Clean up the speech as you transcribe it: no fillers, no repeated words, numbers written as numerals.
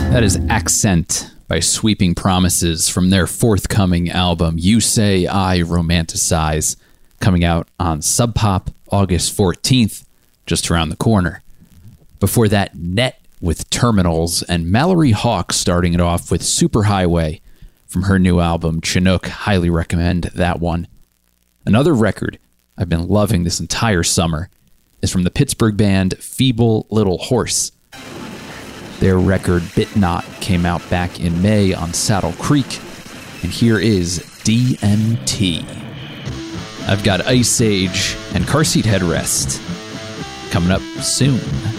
That is Accent by Sweeping Promises from their forthcoming album, You Say I Romanticize, coming out on Sub Pop August 14th, just around the corner. Before that, Net with Terminals, and Mallory Hawk starting it off with Superhighway from her new album, Chinook. Highly recommend that one. Another record I've been loving this entire summer is from the Pittsburgh band Feeble Little Horse. Their record, Bit Not, came out back in May on Saddle Creek, and here is DMT. I've got Ice Age and Car Seat Headrest coming up soon.